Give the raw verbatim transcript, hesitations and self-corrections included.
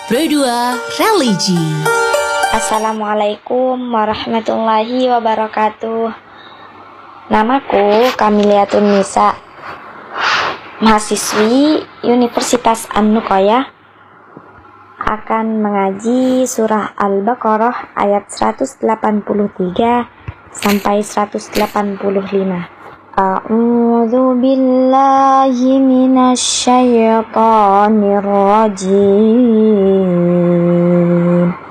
Pro dua Religi. Assalamualaikum warahmatullahi wabarakatuh. Namaku Kamiliatun Nisa, mahasiswi Universitas An-Nuqoyah, akan mengaji surah Al-Baqarah ayat seratus delapan puluh tiga sampai seratus delapan puluh lima. A'udzu billahi minasy syaithanir rajim.